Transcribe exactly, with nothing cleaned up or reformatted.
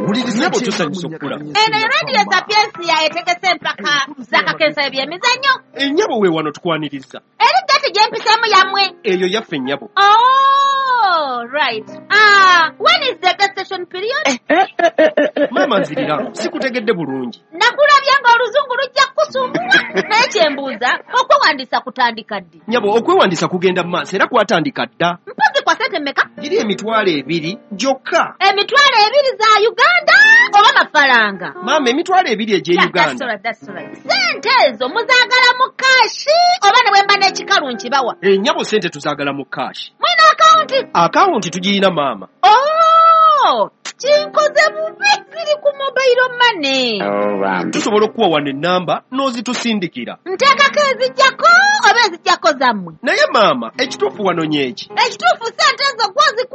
Nnyabo tusanyusa okkulaba. Eno Radio Sapiensia etegese empaka z'akakensa ebyemizannyo. Ennyabo we wano tukwaniriza. Eri gati gye mpiseemu yammwe. Eyo yaffe ennyabo. Oh, right. Ah, when is the gestation period? Maama nzirira, sikutegedde bulungi. Nakulabye ng'oluzungu lujja kusumbula. Naye kye mbuuza, okwewandiisa kutandika ddi? Nnyabo, okwewandiisa kugenda mu maaso era kwatandika dda. Mpozi kwa sente mmeka? Giri emitwalo ebiri gyokka. Emitwalo ebiri za Uganda oba mafaranga? Maama, emitwalo ebiri egy'e Uganda. Sente ezo muzaagala mu kaashi oba ne bwe mba n'ekikalu nkibawa? Ennyabo sente tuzaagala mu kaashi. Mwina akawunti? Akawunti tugirina maama. Oh, kinkoze bubi ziri ku mobile money. Tusobola okuwa wano ennamba n'ozitusindikira. Nteekako ezijjako oba ezijjako zammwe? Naye maama, ekituufu wano nyeeki. Ekituufu sente ezo gwozi